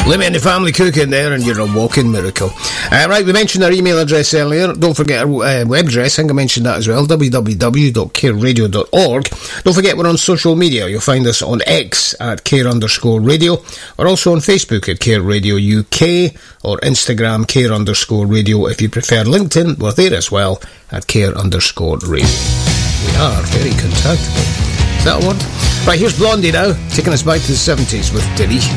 Limit in the family cooking there, and you're a walking miracle. Right, we mentioned our email address earlier. Don't forget our web address. I think I mentioned that as well. www.careradio.org. Don't forget we're on social media. You'll find us on X at care_radio. We're also on Facebook at Care Radio UK, or Instagram care_radio. If you prefer LinkedIn, we're there as well at care_radio. We are very contactable. Is that a word? Right, here's Blondie now, taking us back to the 70s with Diddy.